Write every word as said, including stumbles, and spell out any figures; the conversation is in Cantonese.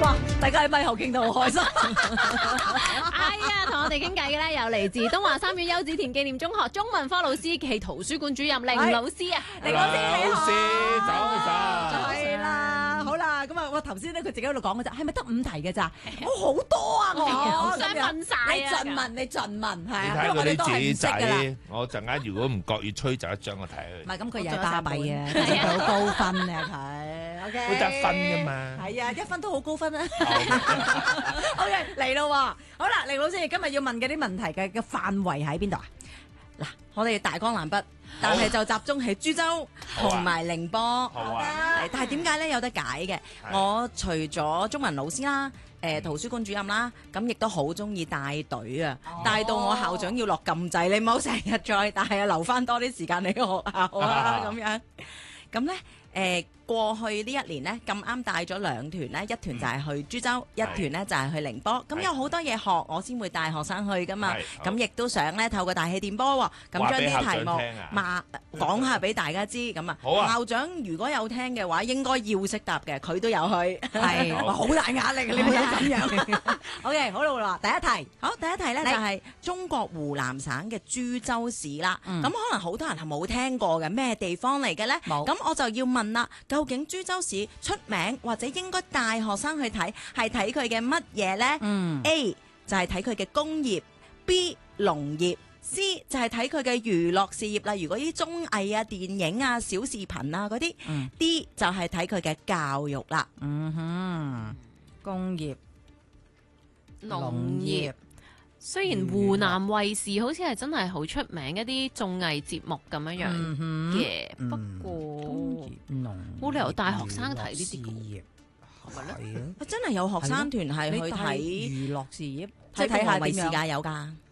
哇！大家喺咪後傾到好開心。 哎呀，同我哋傾偈嘅咧，有嚟自東華三院邱子田紀念中學中文科老師暨圖書館主任凌老師啊， 凌老師你好， 老師早晨， 係啦，好啦，咁啊，我頭先咧佢自己喺度講嘅咋，係咪得五題嘅咋？我好多啊，我想問晒你盡問，你盡問，係啊， 你睇因為我哋都嗰啲紙係唔識㗎啦。 仔，我陣間如果唔覺意吹就一張我睇唔佢， 係咁，佢又係巴閉嘅，其實佢好高分啊，佢 OK。 會得分㗎嘛。 係啊，一分都好高分啊。OK 嚟咯喎，好啦，凌老師今日要問嘅啲問題嘅嘅範圍喺邊度啊？嗱，我哋大江南北，但係就集中喺株洲同埋寧波。 好啊， 係但係點解咧有得解嘅？我除咗中文老師啦。誒圖書館主任啦，咁亦都好中意帶隊啊，帶到我校長要落禁制，你唔好成日再帶啊，留翻多啲時間喺學校啊咁樣。咁咧誒過去呢一年咧咁啱帶咗兩團咧，一團就係去株洲，一團咧就係去寧波。咁有好多嘢學，我先會帶學生去噶嘛。咁亦都想咧透過大氣電波喎，咁將啲題目嘛講下俾大家知。咁啊，校長如果有聽嘅話，應該要識答嘅，佢都有去。係，哇，好大壓力，你唔好咁樣。OK，好啦，第一題，好，第一題咧就係中國湖南省嘅株洲市啦。咁可能好多人係冇聽過嘅，咩地方嚟嘅咧？冇。咁我就要問啦，究竟株洲市出名或者應該帶學生去睇，係睇佢嘅乜嘢呢？嗯，A 就係睇佢嘅工業，B 農業，C 就係睇佢嘅娛樂事業，例如嗰啲綜藝啊、電影啊、小視頻啊嗰啲。嗯、D 就係睇佢嘅教育啦。 嗯哼，工業、 農業。雖然湖南衛視好似係真係好出名一啲綜藝節目咁樣樣嘅，不過冇理由帶學生睇呢啲嘅，係咪咧？ 真係有學生團係去睇娛樂事業， 即係睇下電視界有㗎。